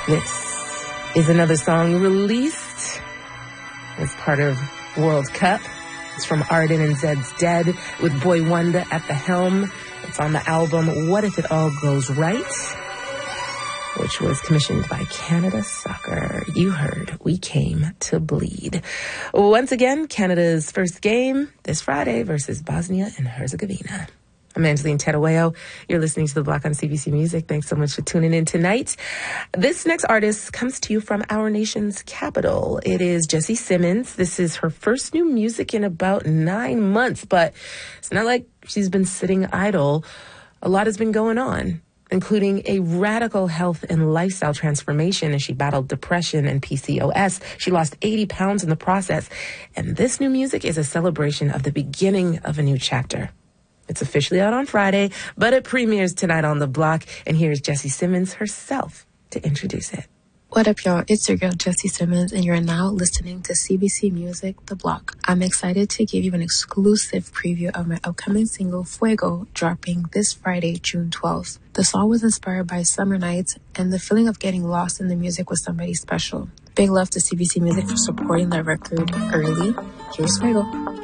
This is another song released as part of World Cup. It's from Arden and Zed's Dead with Boy Wonder at the helm. It's on the album What If It All Goes Right, which was commissioned by Canada Soccer. You heard We Came to Bleed. Once again, Canada's first game this Friday versus Bosnia and Herzegovina. I'm Angeline Tedaweo. You're listening to The Block on CBC Music. Thanks so much for tuning in tonight. This next artist comes to you from our nation's capital. It is Jessie Simmons. This is her first new music in about 9 months, but it's not like she's been sitting idle. A lot has been going on, including a radical health and lifestyle transformation as she battled depression and PCOS. She lost 80 pounds in the process. And this new music is a celebration of the beginning of a new chapter. It's officially out on Friday, but it premieres tonight on The Block. And here's Jessie Simmons herself to introduce it. What up, y'all? It's your girl, Jessie Simmons, and you're now listening to CBC Music, The Block. I'm excited to give you an exclusive preview of my upcoming single, Fuego, dropping this Friday, June 12th. The song was inspired by summer nights and the feeling of getting lost in the music with somebody special. Big love to CBC Music for supporting that record early. Here's Fuego.